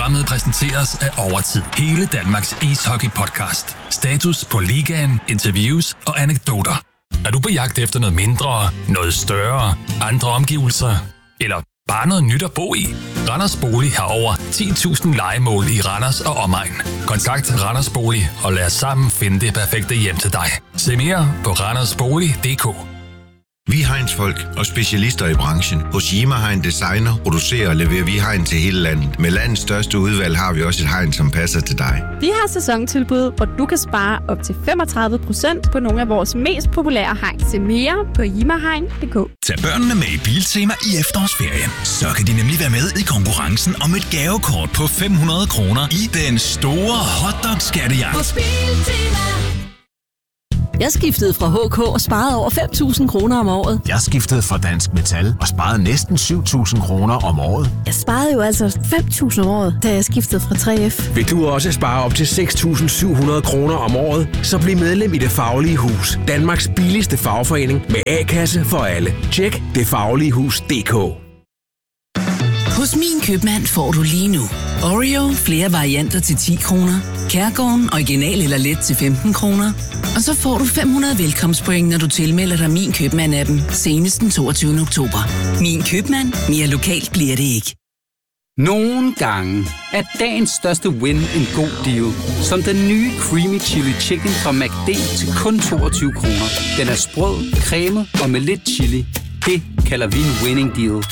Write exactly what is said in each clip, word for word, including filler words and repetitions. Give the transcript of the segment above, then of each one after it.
Programmet præsenteres af Overtid. Hele Danmarks ishockey-podcast. Status på ligaen, interviews og anekdoter. Er du på jagt efter noget mindre, noget større, andre omgivelser? Eller bare noget nyt at bo i? Randers Bolig har over ti tusind lejemål i Randers og omegn. Kontakt Randers Bolig og lad os sammen finde det perfekte hjem til dig. Se mere på randersbolig punktum d k. Vi er Heinz-folk og specialister i branchen. Hos Yima Hein Designer producerer og leverer vi hegn til hele landet. Med landets største udvalg har vi også et hegn, som passer til dig. Vi har sæsontilbud, hvor du kan spare op til femogtredive procent på nogle af vores mest populære hegn. Se mere på yima hein punktum d k. Tag børnene med i Biltema i efterårsferien. Så kan de nemlig være med i konkurrencen om et gavekort på fem hundrede kroner i den store hotdog-skattejagt. Hos Biltema. Jeg skiftede fra H K og sparede over fem tusind kroner om året. Jeg skiftede fra Dansk Metal og sparede næsten syv tusind kroner om året. Jeg sparede jo altså fem tusind om året, da jeg skiftede fra tre F. Vil du også spare op til seks tusind syv hundrede kroner om året, så bliv medlem i Det Faglige Hus. Danmarks billigste fagforening med A-kasse for alle. Tjek det faglige hus punktum d k. Hos Min Købmand får du lige nu Oreo flere varianter til ti kroner, Kærgården original eller let til femten kroner, og så får du fem hundrede velkomstpoint, når du tilmelder dig Min Købmand-appen senest den toogtyvende oktober. Min Købmand. Mere lokalt bliver det ikke. Nogle gange er dagens største win en god deal. Som den nye Creamy Chili Chicken fra McD til kun toogtyve kroner. Den er sprød, cremet og med lidt chili. Det kalder vi en winning deal.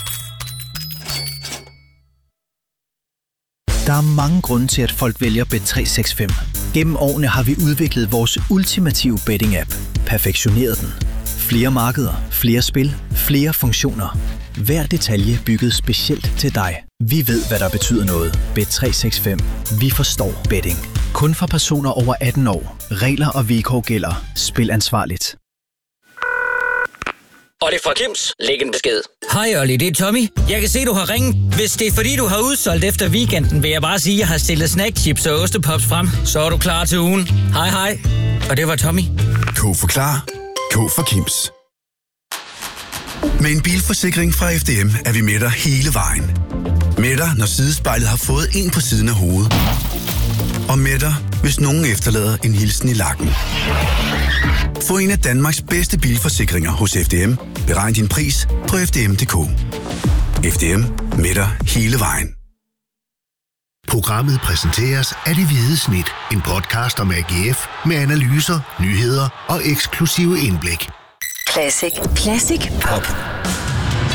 Der er mange grunde til, at folk vælger Bet tre seks fem. Gennem årene har vi udviklet vores ultimative betting-app. Perfektioneret den. Flere markeder, flere spil, flere funktioner. Hver detalje bygget specielt til dig. Vi ved, hvad der betyder noget. Bet tre seks fem. Vi forstår betting. Kun for personer over atten år. Regler og vilkår gælder. Spil ansvarligt. Og det er fra Kims. Læg en besked. Hej Olli, det er Tommy. Jeg kan se, du har ringet. Hvis det er fordi, du har udsolgt efter weekenden, vil jeg bare sige, at jeg har stillet snackchips og ostepops frem. Så er du klar til ugen. Hej hej. Og det var Tommy. K for klar. K for Kims. Med en bilforsikring fra F D M er vi med dig hele vejen. Med dig, når sidespejlet har fået en på siden af hovedet. Og med dig, hvis nogen efterlader en hilsen i lakken. Få en af Danmarks bedste bilforsikringer hos F D M. Beregn din pris på f d m punktum d k. F D M. Med dig hele vejen. Programmet præsenteres af Det Hvide Snit. En podcast om A G F med analyser, nyheder og eksklusive indblik. Classic. Classic Pop.